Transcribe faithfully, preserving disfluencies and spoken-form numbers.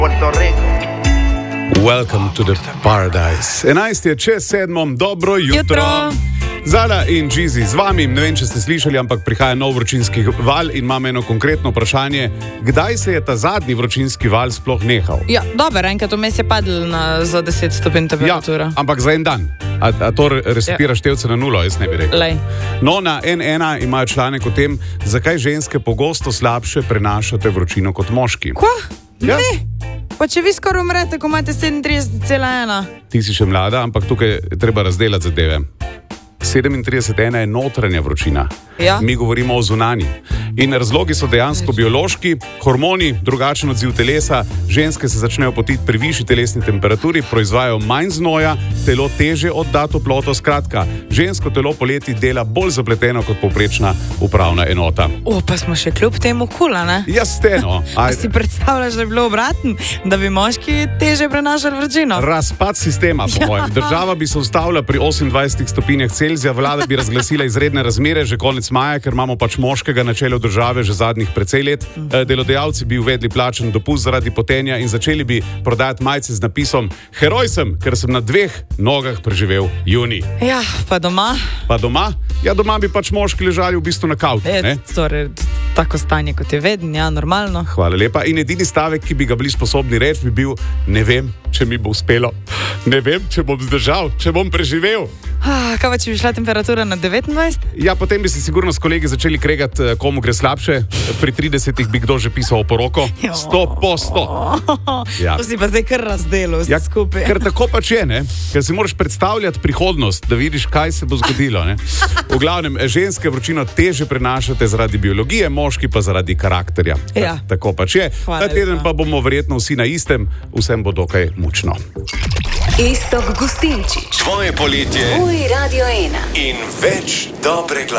Welcome to the paradise. enajst je čez sedmom, dobro jutro. jutro. Zala in Džizi z vami, ne vem, če ste slišali, ampak prihaja nov vročinski val in imam eno konkretno vprašanje. Kdaj se je ta zadnji vročinski val sploh nehal? Ja, dober, enkrat vmes je padl na, za deset stopinj temperatura. Ja, ampak za en dan. A, a to resetira ja. števce na nulo, jaz ne bi rekel. Lej. No, na en ena imajo članek o tem, zakaj ženske pogosto slabše prenašate vročino kot moški. Kva? Ja. Ne. Pa če vi skoraj umrete, ko imate sedemintrideset cela ena. Ti si še mlada, ampak tukaj je treba razdelati zadeve. sedemintrideset cela ena je notranja vročina. Ja. Mi govorimo o zunanji. In razlogi so dejansko biološki, hormoni, drugačen odziv telesa, ženske se začnejo potiti pri višji telesni temperaturi, proizvajajo manj znoja, telo teže odda toploto, skratka, žensko telo poleti dela bolj zapleteno kot povprečna upravna enota. O, pa smo še kljub temu kula, ne? Jaz ste, no. A si predstavljaš, da je bilo obratno, da bi moški teže prenašali vročino? Razpad sistema, po mojem. Država bi se ustavila pri osemindvajsetih stopinjah Celzija, vlada bi razglasila izredne razmere že konec maja, ker imamo pač moškega na čelu države že zadnjih precej let. Delodajalci bi uvedli plačen dopust zaradi potenja in začeli bi prodajati majice z napisom Heroj sem, ker sem na dveh nogah preživel junij. Ja, pa doma? Pa doma? Ja, doma bi pač moški ležali v bistvu na kavču, ne? Torej, tako stanje kot je vedno, ja, normalno. Hvala lepa. In edini stavek, ki bi ga bili sposobni reči, bi bil: ne vem, če mi bo uspelo. Ne vem, če bom zdržal, če bom preživel. Ah, kaj pa, če bi šla temperatura na devetindvajset? Ja, potem bi si sigurno s kolegi začeli kregati, komu gre slabše. Pri tridesetih bi kdo že pisal poroko. Sto po sto. Ja. To si pa zdaj kar razdelil vse Ja, skupaj. ker tako pač je, ne? Ker si moraš predstavljati prihodnost, da vidiš, kaj se bo zgodilo, ne? V glavnem, ženske vročino teže prenašate zaradi biologije, moški pa zaradi karakterja. Ja. Tako pač je. Hvala Ta teden lepa. pa bomo verjetno vsi na istem, vsem bo dokaj mučno. Iztok Gustinčič, Tvoje poletje tvoj Radio ena. in več dobre glasbe.